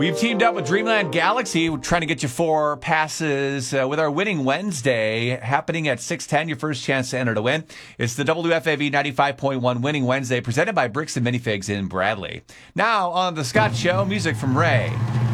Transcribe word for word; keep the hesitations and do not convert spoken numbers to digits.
We've teamed up with Dreamland Galaxy. We're trying to get you four passes uh, with our Winning Wednesday happening at six ten. Your first chance to enter to win. It's the W F A V ninety-five point one Winning Wednesday presented by Bricks and Minifigs in Bradley. Now on the Scott Show, music from Ray.